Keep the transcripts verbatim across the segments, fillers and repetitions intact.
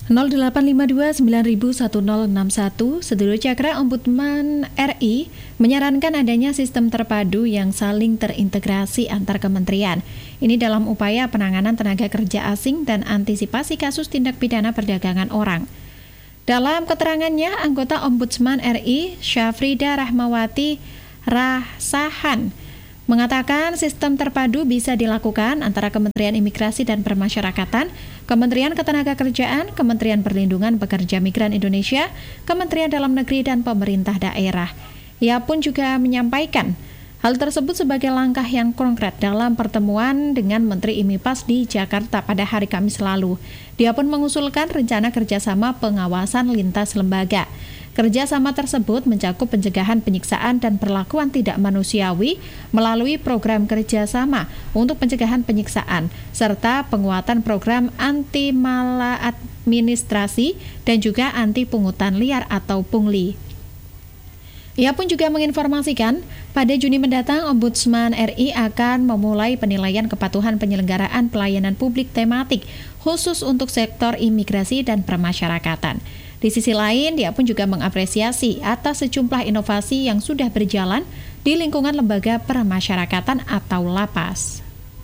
nol delapan lima dua sembilan satu nol enam satu. Sedulur Cakra, Ombudsman R I menyarankan adanya sistem terpadu yang saling terintegrasi antar kementerian. Ini dalam upaya penanganan tenaga kerja asing dan antisipasi kasus tindak pidana perdagangan orang. Dalam keterangannya, anggota Ombudsman R I, Syafrida Rahmawati Rasahan, mengatakan sistem terpadu bisa dilakukan antara Kementerian Imigrasi dan Permasyarakatan, Kementerian Ketenagakerjaan, Kementerian Perlindungan Pekerja Migran Indonesia, Kementerian Dalam Negeri, dan pemerintah daerah. Ia pun juga menyampaikan hal tersebut sebagai langkah yang konkret dalam pertemuan dengan Menteri IMIPAS di Jakarta pada hari Kamis lalu. Dia pun mengusulkan rencana kerjasama pengawasan lintas lembaga. Kerjasama tersebut mencakup pencegahan penyiksaan dan perlakuan tidak manusiawi melalui program kerjasama untuk pencegahan penyiksaan, serta penguatan program anti maladministrasi dan juga anti pungutan liar atau pungli. Ia pun juga menginformasikan, pada Juni mendatang Ombudsman R I akan memulai penilaian kepatuhan penyelenggaraan pelayanan publik tematik khusus untuk sektor imigrasi dan permasyarakatan. Di sisi lain, dia pun juga mengapresiasi atas sejumlah inovasi yang sudah berjalan di lingkungan lembaga permasyarakatan atau lapas.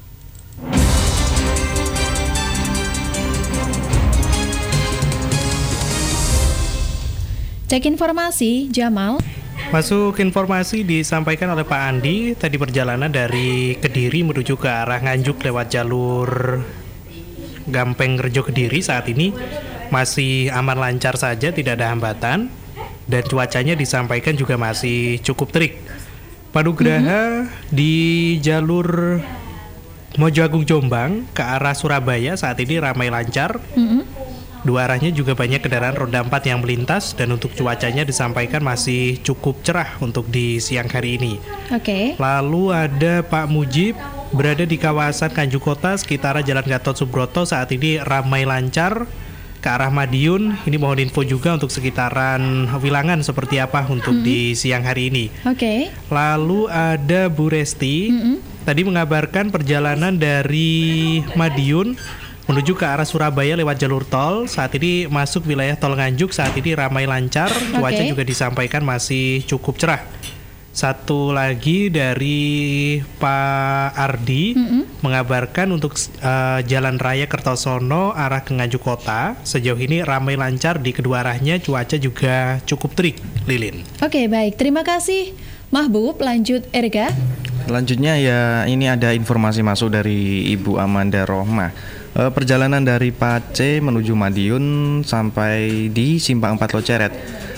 Cek informasi, Jamal. Masuk informasi disampaikan oleh Pak Andi, tadi perjalanan dari Kediri menuju ke arah Nganjuk lewat jalur Gampeng Rejo Kediri saat ini masih aman lancar saja, tidak ada hambatan, dan cuacanya disampaikan juga masih cukup terik. Padugraha mm-hmm. di jalur Mojo Agung Jombang ke arah Surabaya saat ini ramai lancar. Mm-hmm. Dua arahnya juga banyak kendaraan roda empat yang melintas, dan untuk cuacanya disampaikan masih cukup cerah untuk di siang hari ini. Oke. Okay. Lalu ada Pak Mujib berada di kawasan Kanjuk Kota sekitaran Jalan Gatot Subroto saat ini ramai lancar. Ke arah Madiun, ini mohon info juga untuk sekitaran Wilangan seperti apa untuk mm-hmm. di siang hari ini. Oke. Okay. Lalu ada Bu Resti, mm-hmm. tadi mengabarkan perjalanan dari Madiun menuju ke arah Surabaya lewat jalur tol. Saat ini masuk wilayah tol Nganjuk, saat ini ramai lancar, cuaca okay. juga disampaikan masih cukup cerah. Satu lagi dari Pak Ardi mm-hmm. mengabarkan untuk uh, Jalan Raya Kertosono arah ke Nganjuk Kota sejauh ini ramai lancar di kedua arahnya, cuaca juga cukup terik. Lilin. Oke, baik, terima kasih Mahbub. Lanjut Erga. Selanjutnya ya, ini ada informasi masuk dari Ibu Amanda Rohmah. E, perjalanan dari Pace menuju Madiun sampai di Simpang empat Loceret.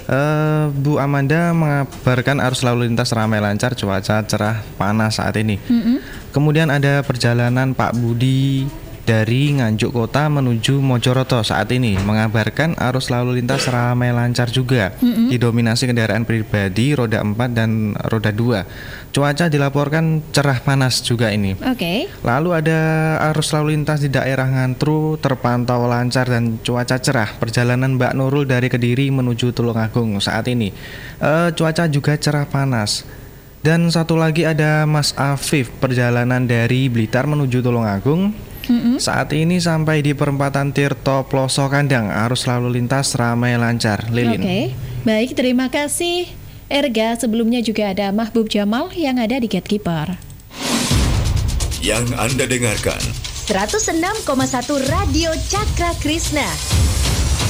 Uh, Bu Amanda mengabarkan arus lalu lintas ramai lancar, cuaca cerah panas saat ini. Mm-hmm. Kemudian ada perjalanan Pak Budi dari Nganjuk Kota menuju Mojoroto saat ini mengabarkan arus lalu lintas ramai lancar juga. Mm-hmm. Didominasi kendaraan pribadi roda empat dan roda dua. Cuaca dilaporkan cerah panas juga ini. Oke. Okay. Lalu ada arus lalu lintas di daerah Ngantru terpantau lancar dan cuaca cerah. Perjalanan Mbak Nurul dari Kediri menuju Tulungagung saat ini. E, cuaca juga cerah panas. Dan satu lagi ada Mas Afif, perjalanan dari Blitar menuju Tulungagung. Mm-hmm. Saat ini sampai di perempatan Tirto Ploso Kandang, arus lalu lintas ramai lancar. Lilin. Oke, okay. Baik, terima kasih Erga. Sebelumnya juga ada Mahbub Jamal yang ada di Gatekeeper. Yang Anda dengarkan seratus enam koma satu Radio Cakra Krishna.